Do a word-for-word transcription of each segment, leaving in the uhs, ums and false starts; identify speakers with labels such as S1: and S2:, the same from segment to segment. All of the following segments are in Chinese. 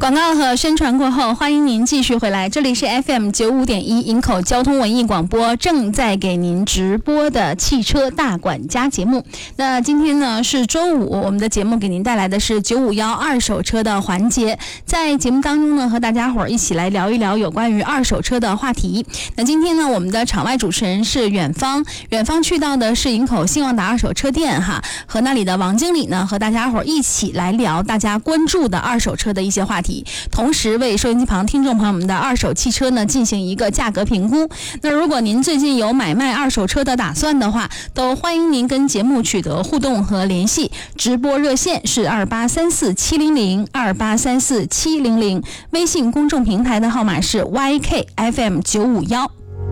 S1: 广告和宣传过后，欢迎您继续回来，这里是 F M 九五点一营口交通文艺广播，正在给您直播的汽车大管家节目。那今天呢是周五，我们的节目给您带来的是九五幺二手车的环节，在节目当中呢和大家伙儿一起来聊一聊有关于二手车的话题。那今天呢我们的场外主持人是远方，远方去到的是营口兴旺达二手车店哈，和那里的王经理呢和大家伙儿一起来聊大家关注的二手车的一些话题。同时为收音机旁听众朋友们的二手汽车呢进行一个价格评估。那如果您最近有买卖二手车的打算的话，都欢迎您跟节目取得互动和联系。直播热线是二八三四七零零二八三四七零零，微信公众平台的号码是 Y K F M 九五幺。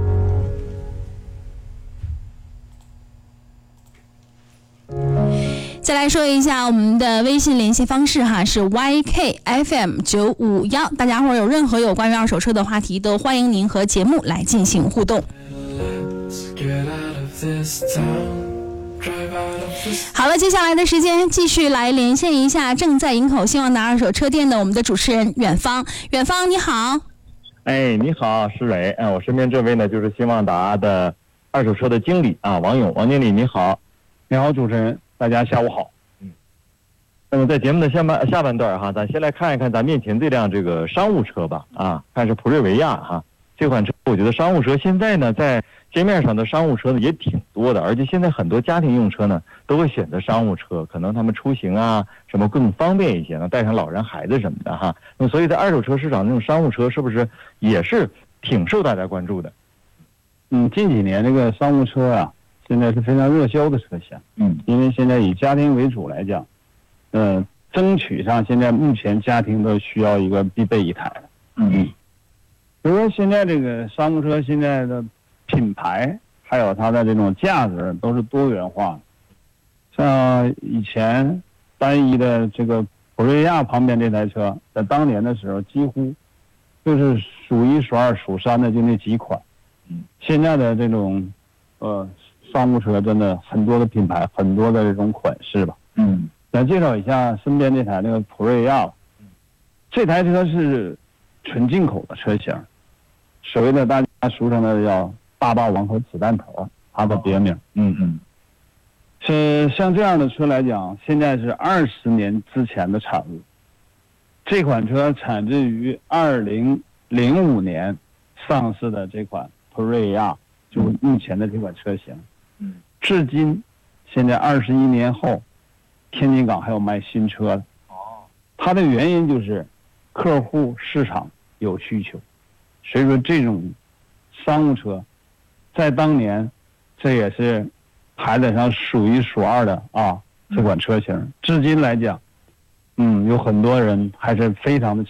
S1: 再来说一下我们的微信联系方式哈，是 Y K F M 九五幺。大家伙有任何有关于二手车的话题，都欢迎您和节目来进行互动。好了，接下来的时间继续来连线一下正在营口兴旺达二手车店的我们的主持人远方。远方你好。
S2: 哎，你好，施蕊。哎，我身边这位呢就是兴旺达的二手车的经理啊，王勇。王经理你好。
S3: 你好，主持人，大家下午好。
S2: 嗯，那么在节目的下半下半段哈，咱先来看一看咱面前这辆这个商务车吧。啊，看是普锐维亚哈，这款车我觉得商务车现在呢在街面上的商务车呢也挺多的，而且现在很多家庭用车呢都会选择商务车，可能他们出行啊什么更方便一些呢，带上老人孩子什么的哈。那么所以在二手车市场，这种商务车是不是也是挺受大家关注的？
S3: 嗯，近几年这个商务车啊。现在是非常热销的车型，嗯，因为现在以家庭为主来讲，呃，争取上现在目前家庭都需要一个必备一台，嗯，比如说现在这个商务车现在的品牌还有它的这种价值都是多元化的，像以前单一的这个普锐亚旁边这台车，在当年的时候几乎就是数一数二数三的就那几款，嗯，现在的这种呃。商务车真的很多的品牌，很多的这种款式吧。嗯，来介绍一下身边这台那个普锐亚。这台车是纯进口的车型，所谓的大家俗称的叫大霸王和子弹头，它的别名。嗯嗯。是像这样的车来讲，现在是二十年之前的产物。这款车产自于二零零五年上市的这款普锐亚，就目前的这款车型。嗯，至今，现在二十一年后，天津港还有卖新车的。哦，它的原因就是客户市场有需求，所以说这种商务车，在当年，这也是排得上数一数二的啊这款车型。至今来讲，嗯，有很多人还是非常的